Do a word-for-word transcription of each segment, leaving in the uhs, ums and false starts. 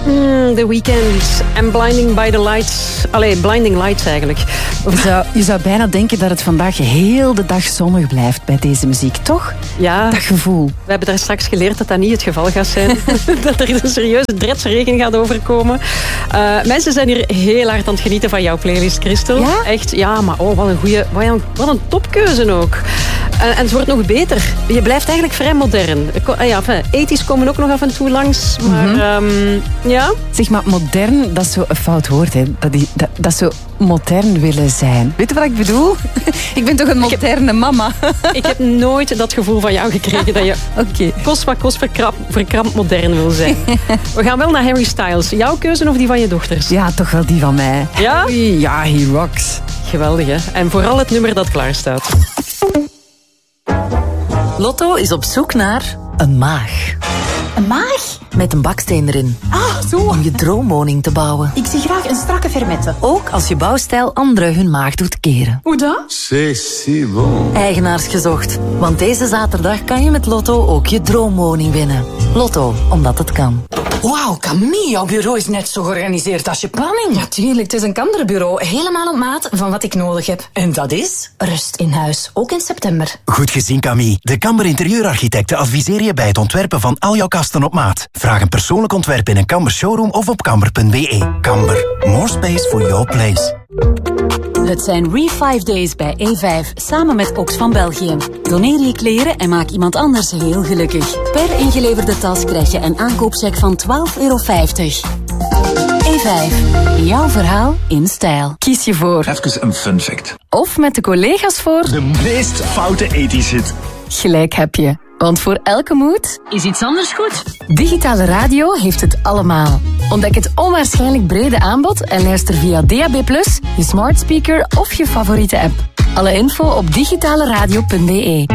Mm, The Weeknd en Blinding by the Lights. Allee, Blinding Lights eigenlijk. Je zou, je zou bijna denken dat het vandaag heel de dag zonnig blijft bij deze muziek, toch? Ja. Dat gevoel. We hebben daar straks geleerd dat dat niet het geval gaat zijn. Dat er een serieuze dretsregen gaat overkomen. Uh, mensen zijn hier heel hard aan het genieten van jouw playlist, Christel. Ja? Echt, ja, maar oh, wat een goeie, wat een, wat een topkeuze ook. Uh, en het wordt nog beter. Je blijft eigenlijk vrij modern. Uh, ja, enfin, ethisch komen ook nog af en toe langs. Maar mm-hmm. um, ja... Zeg maar, modern, dat is zo een fout woord, hè. Dat, die, dat, dat is zo modern willen zijn. Weet je wat ik bedoel? Ik ben toch een moderne heb, mama? Ik heb nooit dat gevoel van jou gekregen dat je okay. kost wat kost verkrampt verkramp modern wil zijn. We gaan wel naar Harry Styles. Jouw keuze of die van je dochters? Ja, toch wel die van mij. Ja? Ja, he rocks. Geweldig, hè? En vooral het nummer dat klaar staat. Lotto is op zoek naar een maag. Een maag? Met een baksteen erin. Ah, zo. Om je droomwoning te bouwen. Ik zie graag een strakke fermette. Ook als je bouwstijl anderen hun maag doet keren. Hoe dat? C'est si bon. Eigenaars gezocht. Want deze zaterdag kan je met Lotto ook je droomwoning winnen. Lotto, omdat het kan. Wauw, Camille, jouw bureau is net zo georganiseerd als je planning. Natuurlijk, het is een kanderbureau. Helemaal op maat van wat ik nodig heb. En dat is? Rust in huis, ook in september. Goed gezien, Camille. De Kamber Interieurarchitecten adviseren je bij het ontwerpen van al jouw kasten op maat. Vraag een persoonlijk ontwerp in een Kamber showroom of op kamber punt b e. Kamber, more space for your place. Het zijn Re vijf Days bij E vijf, samen met Ox van België. Doneer je kleren en maak iemand anders heel gelukkig. Per ingeleverde tas krijg je een aankoopcheck van twaalf euro vijftig. E vijf, jouw verhaal in stijl. Kies je voor. Even een fun fact. Of met de collega's voor. De meest foute ethisch hit. Gelijk heb je. Want voor elke mood is iets anders goed. Digitale radio heeft het allemaal. Ontdek het onwaarschijnlijk brede aanbod en luister via D A B plus, je smart speaker of je favoriete app. Alle info op digitaleradio punt b e.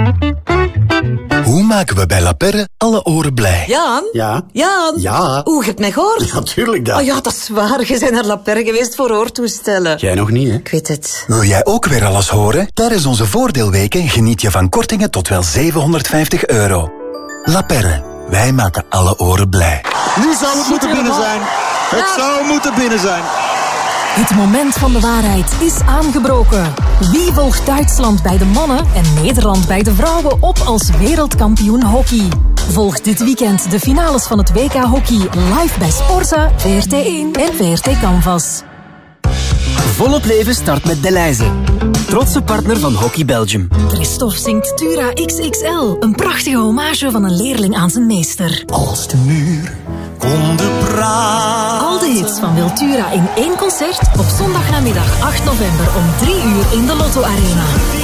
Hoe maken we bij La Perre alle oren blij? Jan? Ja? Jan? Ja? Oeh, je hebt mij gehoord? Ja, tuurlijk dat. Oh ja, dat is waar. Je bent naar La Perre geweest voor oortoestellen. Jij nog niet, hè? Ik weet het. Wil jij ook weer alles horen? Tijdens onze voordeelweken geniet je van kortingen tot wel zevenhonderdvijftig euro. La Perre, wij maken alle oren blij. Nu zou het moeten binnen zijn. Het zou moeten binnen zijn. Het moment van de waarheid is aangebroken. Wie volgt Duitsland bij de mannen en Nederland bij de vrouwen op als wereldkampioen hockey? Volg dit weekend de finales van het W K Hockey live bij Sporza, V R T één en V R T Canvas. Volop leven start met Delhaize. Trotse partner van Hockey Belgium. Christophe zingt Tura X X L. Een prachtige hommage van een leerling aan zijn meester. Als de muur konden praten. Al de hits van Wiltura in één concert op zondagnamiddag acht november om drie uur in de Lotto Arena.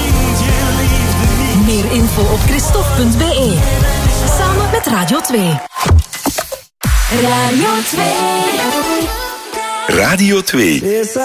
Meer info op christophe punt b e. Samen met Radio twee. Radio twee. Radio twee.